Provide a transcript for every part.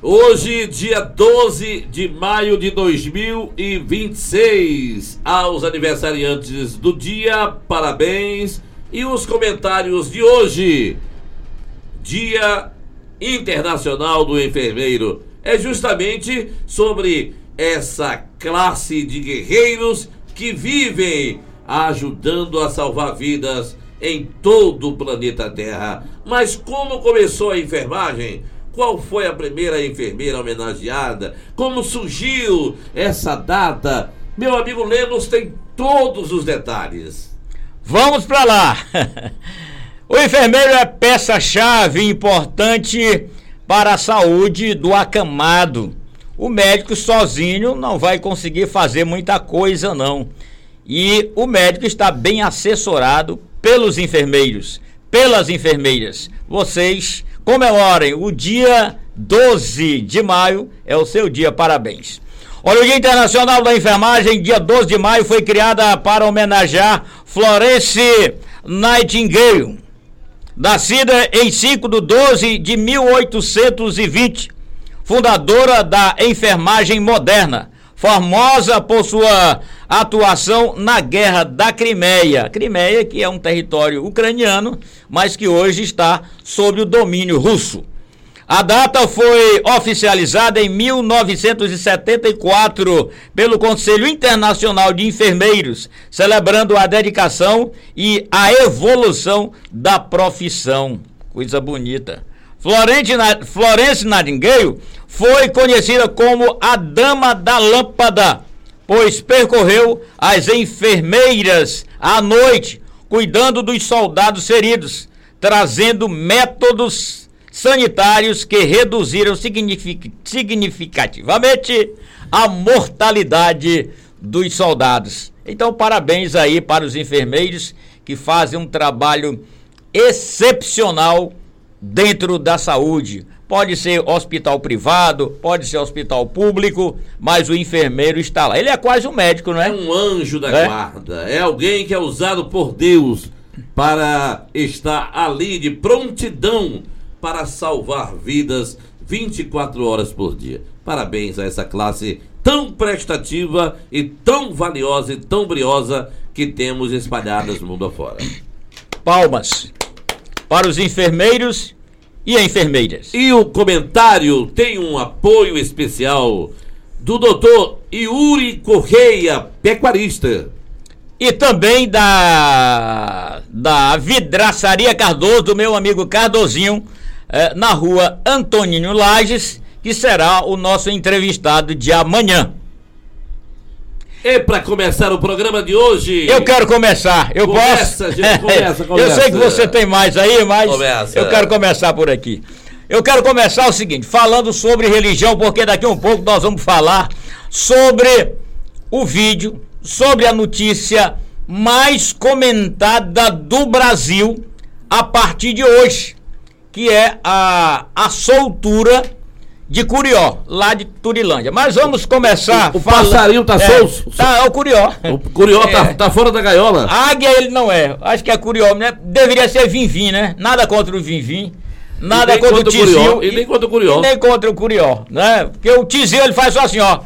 Hoje, dia 12 de maio de 2026, aos aniversariantes do dia, parabéns. E os comentários de hoje, Dia Internacional do Enfermeiro, é justamente sobre essa classe de guerreiros que vivem ajudando a salvar vidas em todo o planeta Terra. Mas como começou a enfermagem? Qual foi a primeira enfermeira homenageada? Como surgiu essa data? Meu amigo Lemos tem todos os detalhes. Vamos para lá. O enfermeiro é peça-chave importante para a saúde do acamado. O médico sozinho não vai conseguir fazer muita coisa, não. E o médico está bem assessorado pelos enfermeiros, pelas enfermeiras. Vocês comemorem o dia 12 de maio, é o seu dia, parabéns. Olha, o Dia Internacional da Enfermagem, dia 12 de maio, foi criada para homenagear Florence Nightingale, nascida em 5/12/1820, fundadora da enfermagem moderna, famosa por sua atuação na Guerra da Crimeia. Crimeia, que é um território ucraniano, mas que hoje está sob o domínio russo. A data foi oficializada em 1974 pelo Conselho Internacional de Enfermeiros, celebrando a dedicação e a evolução da profissão. Coisa bonita. Florence Nightingale foi conhecida como a Dama da Lâmpada, pois percorreu as enfermeiras à noite, cuidando dos soldados feridos, trazendo métodos sanitários que reduziram significativamente a mortalidade dos soldados. Então, parabéns aí para os enfermeiros que fazem um trabalho excepcional dentro da saúde. Pode ser hospital privado, pode ser hospital público, mas o enfermeiro está lá. Ele é quase um médico, não é? É um anjo da guarda. É alguém que é usado por Deus para estar ali de prontidão para salvar vidas 24 horas por dia. Parabéns a essa classe tão prestativa e tão valiosa e tão briosa que temos espalhadas no mundo afora. Palmas para os enfermeiros e enfermeiras. E o comentário tem um apoio especial do Dr. Yuri Correia, pecuarista. E também da Vidraçaria Cardoso, do meu amigo Cardozinho, na rua Antonino Lages, que será o nosso entrevistado de amanhã. E para começar o programa de hoje... Eu quero começar, começa, posso? Gente, começa. Eu sei que você tem mais aí, mas começa. Eu quero começar por aqui. Eu quero começar o seguinte, falando sobre religião, porque daqui a um pouco nós vamos falar sobre o vídeo, sobre a notícia mais comentada do Brasil a partir de hoje, que é a soltura de Curió, lá de Turilândia. Mas vamos começar... O passarinho tá solto? É o Curió. O Curió tá fora da gaiola? A águia ele não é. Acho que é Curió, né? Deveria ser Vinvim, né? Nada contra o Vinvim. Nada contra o Tizil. E nem contra o Curió. E nem contra o Curió, né? Porque o Tizil ele faz só assim, ó.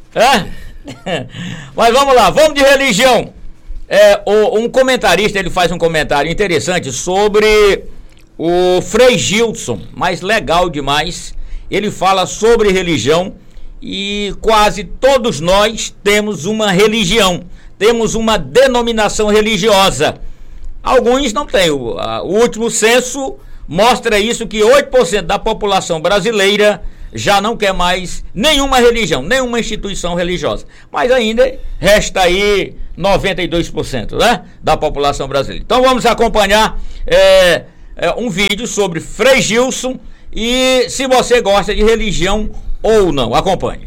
Mas vamos lá, vamos de religião. Um comentarista, ele faz um comentário interessante sobre o Frei Gilson, mas legal demais. Ele fala sobre religião e quase todos nós temos uma religião, temos uma denominação religiosa. Alguns não têm. O último censo mostra isso, que 8% da população brasileira já não quer mais nenhuma religião, nenhuma instituição religiosa. Mas ainda resta aí 92%, né, da população brasileira. Então vamos acompanhar um vídeo sobre Frei Gilson e se você gosta de religião ou não. Acompanhe.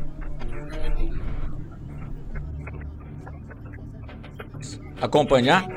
Acompanhar?